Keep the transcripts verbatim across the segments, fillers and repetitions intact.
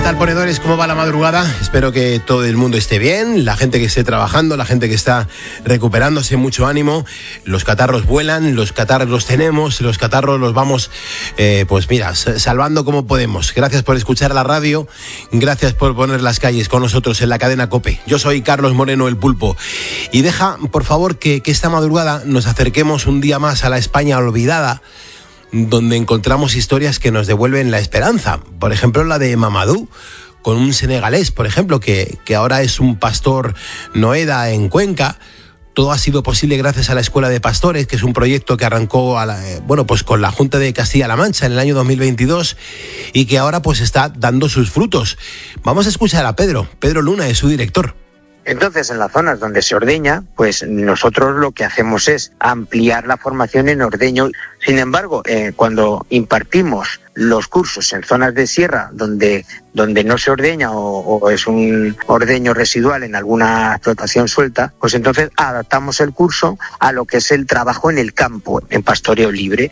tal, ponedores? ¿Cómo va la madrugada? Espero que todo el mundo esté bien, la gente que esté trabajando, la gente que está recuperándose, mucho ánimo. Los catarros vuelan, los catarros los tenemos, los catarros los vamos, eh, pues mira, salvando como podemos. Gracias por escuchar la radio, gracias por poner las calles con nosotros en la cadena COPE. Yo soy Carlos Moreno, el Pulpo. Y deja, por favor, que, que esta madrugada nos acerquemos un día más a la España olvidada, donde encontramos historias que nos devuelven la esperanza. Por ejemplo, la de Mamadou, con un senegalés, por ejemplo, que, que ahora es un pastor noeda en Cuenca. Todo ha sido posible gracias a la Escuela de Pastores, que es un proyecto que arrancó a la, eh, bueno, pues con la Junta de Castilla-La Mancha en el año dos mil veintidós y que ahora pues está dando sus frutos. Vamos a escuchar a Pedro, Pedro Luna es su director. Entonces, en las zonas donde se ordeña, pues nosotros lo que hacemos es ampliar la formación en ordeño. Sin embargo, eh, cuando impartimos los cursos en zonas de sierra donde, donde no se ordeña o, o es un ordeño residual en alguna explotación suelta, pues entonces adaptamos el curso a lo que es el trabajo en el campo, en pastoreo libre.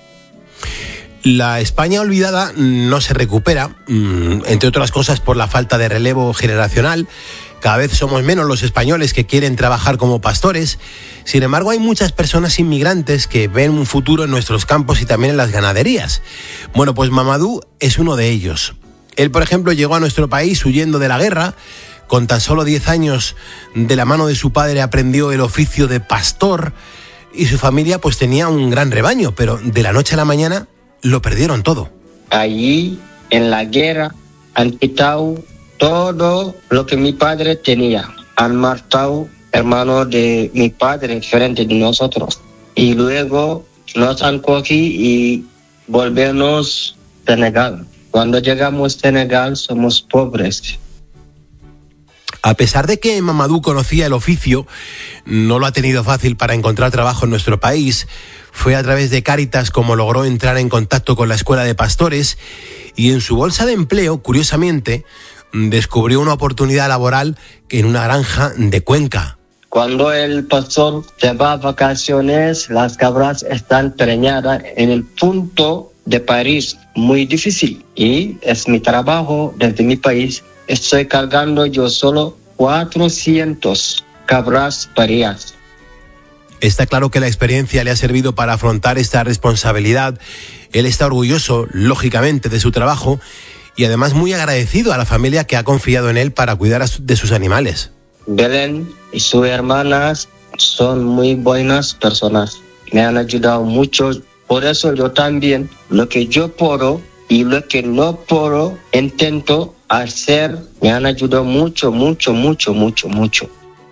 La España olvidada no se recupera, entre otras cosas por la falta de relevo generacional. Cada vez somos menos los españoles que quieren trabajar como pastores. Sin embargo, hay muchas personas inmigrantes que ven un futuro en nuestros campos y también en las ganaderías. Bueno, pues Mamadou es uno de ellos. Él, por ejemplo, llegó a nuestro país huyendo de la guerra. Con tan solo diez años, de la mano de su padre, aprendió el oficio de pastor y su familia pues tenía un gran rebaño, pero de la noche a la mañana lo perdieron todo. Allí, en la guerra, han quitado todo lo que mi padre tenía. Han matado hermanos de mi padre frente de nosotros. Y luego nos han cogido y volvernos a Senegal. Cuando llegamos a Senegal somos pobres. A pesar de que Mamadou conocía el oficio, no lo ha tenido fácil para encontrar trabajo en nuestro país. Fue a través de Cáritas como logró entrar en contacto con la Escuela de Pastores y en su bolsa de empleo, curiosamente, descubrió una oportunidad laboral en una granja de Cuenca. Cuando el pastor se va a vacaciones, las cabras están preñadas en el punto de París, muy difícil. Y es mi trabajo desde mi país. Estoy cargando yo solo cuatrocientas cabras paridas. Está claro que la experiencia le ha servido para afrontar esta responsabilidad. Él está orgulloso, lógicamente, de su trabajo y además muy agradecido a la familia que ha confiado en él para cuidar de sus animales. Belén y sus hermanas son muy buenas personas. Me han ayudado mucho. Por eso yo también, lo que yo puedo y lo que no puedo, intento hacer. Me han ayudado mucho, mucho, mucho, mucho, mucho.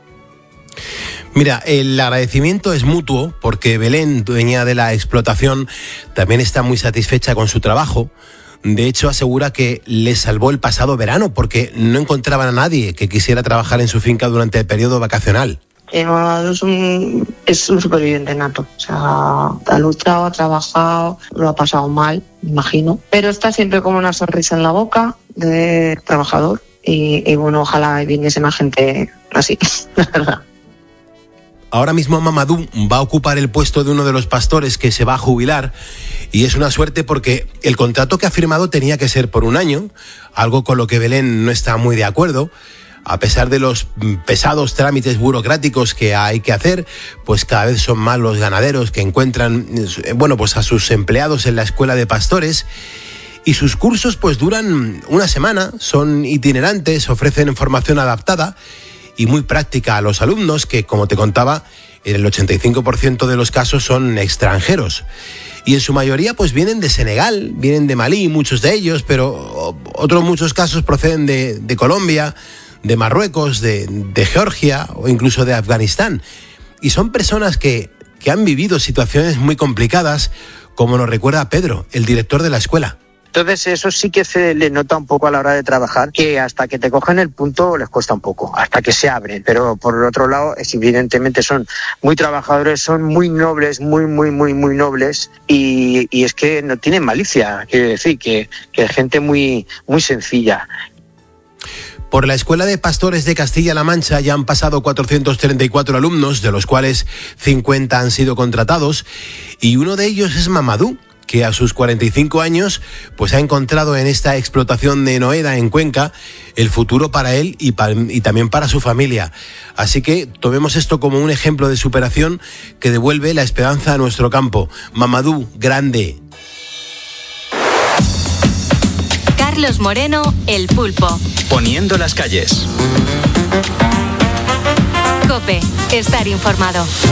Mira, el agradecimiento es mutuo porque Belén, dueña de la explotación, también está muy satisfecha con su trabajo. De hecho, asegura que le salvó el pasado verano porque no encontraban a nadie que quisiera trabajar en su finca durante el periodo vacacional. Eh, Mamadou es un, es un superviviente nato. O sea, ha luchado, ha trabajado, lo ha pasado mal, imagino. Pero está siempre con una sonrisa en la boca de trabajador. Y, y bueno, ojalá viniese más gente así, la verdad. Ahora mismo Mamadou va a ocupar el puesto de uno de los pastores que se va a jubilar y es una suerte porque el contrato que ha firmado tenía que ser por un año, algo con lo que Belén no está muy de acuerdo. A pesar de los pesados trámites burocráticos que hay que hacer, pues cada vez son más los ganaderos que encuentran, bueno, pues a sus empleados en la Escuela de Pastores. Y sus cursos pues duran una semana, son itinerantes, ofrecen formación adaptada y muy práctica a los alumnos que, como te contaba, en el ochenta y cinco por ciento de los casos son extranjeros. Y en su mayoría pues vienen de Senegal, vienen de Malí, muchos de ellos, pero otros muchos casos proceden de, de Colombia, de Marruecos, de, de Georgia o incluso de Afganistán. Y son personas que, que han vivido situaciones muy complicadas, como nos recuerda Pedro, el director de la escuela. Entonces eso sí que se le nota un poco a la hora de trabajar, que hasta que te cogen el punto les cuesta un poco, hasta que se abren. Pero por otro lado, es, evidentemente son muy trabajadores, son muy nobles, muy, muy, muy, muy nobles y, y es que no tienen malicia, quiero decir, que, que gente muy, muy sencilla. Por la Escuela de Pastores de Castilla-La Mancha ya han pasado cuatrocientos treinta y cuatro alumnos, de los cuales cincuenta han sido contratados, y uno de ellos es Mamadou, que a sus cuarenta y cinco años pues ha encontrado en esta explotación de Noeda en Cuenca el futuro para él y, pa- y también para su familia. Así que tomemos esto como un ejemplo de superación que devuelve la esperanza a nuestro campo. Mamadou, grande. Carlos Moreno, El Pulpo. Poniendo las calles. COPE, estar informado.